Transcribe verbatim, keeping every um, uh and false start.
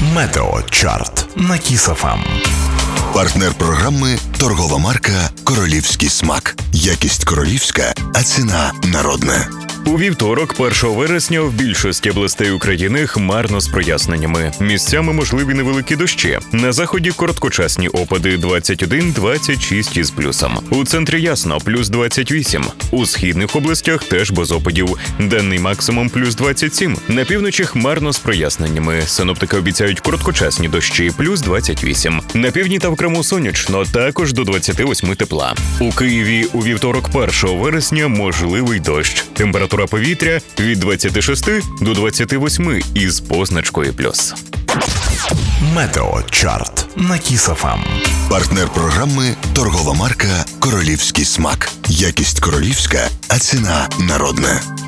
Метеочарт на Кіс еф ем. Партнер програми – торгова марка «Королівський смак». Якість королівська, а ціна народна. У вівторок, першого вересня, в більшості областей України хмарно з проясненнями. Місцями можливі невеликі дощі. На заході короткочасні опади двадцять один - двадцять шість із плюсом. У центрі ясно – плюс двадцять вісім. У східних областях теж без опадів. Денний максимум – плюс двадцять сім. На півночі хмарно з проясненнями. Синоптики обіцяють короткочасні дощі – плюс двадцять вісім. На півдні та в Криму сонячно, також до двадцяти восьми тепла. У Києві у вівторок, першого вересня, можливий дощ. Температура повітря від двадцяти шести до двадцяти восьми із позначкою плюс. Метеочарт на Кіс еф ем. Партнер програми – торгова марка «Королівський смак». Якість королівська, а ціна народна.